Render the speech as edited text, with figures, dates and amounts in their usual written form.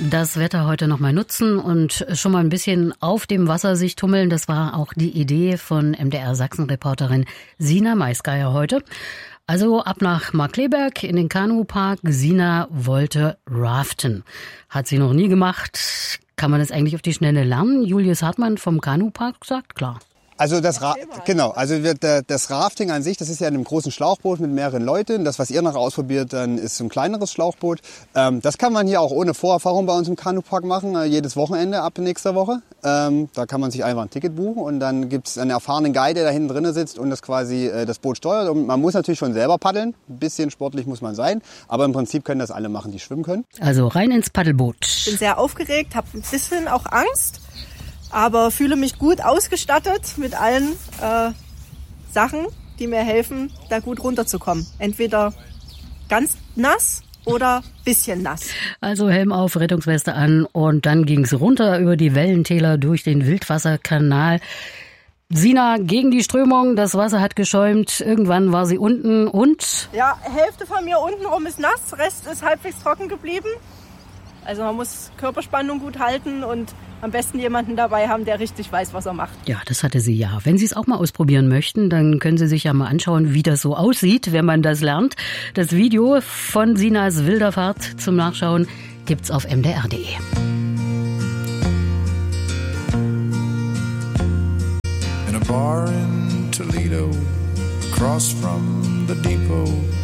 Das Wetter heute noch mal nutzen und schon mal ein bisschen auf dem Wasser sich tummeln. Das war auch die Idee von MDR-Sachsen-Reporterin Sina Maisgeier heute. Also ab nach Markkleeberg in den Kanupark. Sina wollte raften. Hat sie noch nie gemacht. Kann man das eigentlich auf die Schnelle lernen? Julius Hartmann vom Kanupark sagt, klar. Also das Rafting an sich, das ist ja in einem großen Schlauchboot mit mehreren Leuten. Das, was ihr noch ausprobiert, dann ist so ein kleineres Schlauchboot. Das kann man hier auch ohne Vorerfahrung bei uns im Kanupark machen, jedes Wochenende ab nächster Woche. Da kann man sich einfach ein Ticket buchen und dann gibt es einen erfahrenen Guide, der da hinten drin sitzt und das quasi das Boot steuert. Und man muss natürlich schon selber paddeln, ein bisschen sportlich muss man sein, aber im Prinzip können das alle machen, die schwimmen können. Also rein ins Paddelboot. Ich bin sehr aufgeregt, habe ein bisschen auch Angst. Aber fühle mich gut ausgestattet mit allen Sachen, die mir helfen, da gut runterzukommen. Entweder ganz nass oder bisschen nass. Also Helm auf, Rettungsweste an und dann ging's runter über die Wellentäler durch den Wildwasserkanal. Sina gegen die Strömung, das Wasser hat geschäumt, irgendwann war sie unten und? Ja, Hälfte von mir untenrum ist nass, Rest ist halbwegs trocken geblieben. Also man muss Körperspannung gut halten und am besten jemanden dabei haben, der richtig weiß, was er macht. Ja, das hatte sie ja. Wenn Sie es auch mal ausprobieren möchten, dann können Sie sich ja mal anschauen, wie das so aussieht, wenn man das lernt. Das Video von Sinas wilder Fahrt zum Nachschauen gibt's auf mdr.de. In a bar in Toledo, across from the depot.